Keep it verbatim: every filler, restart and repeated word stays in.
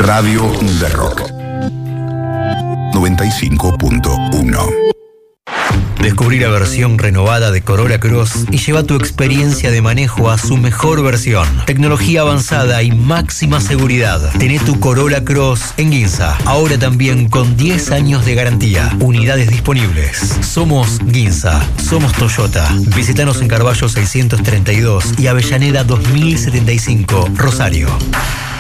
Radio de Rock noventa y cinco punto uno. Descubrí la versión renovada de Corolla Cross y lleva tu experiencia de manejo a su mejor versión. Tecnología avanzada y máxima seguridad. Tené tu Corolla Cross en Ginza. Ahora también con diez años de garantía. Unidades disponibles. Somos Ginza. Somos Toyota. Visítanos en Carballo seiscientos treinta y dos y Avellaneda dos mil setenta y cinco, Rosario.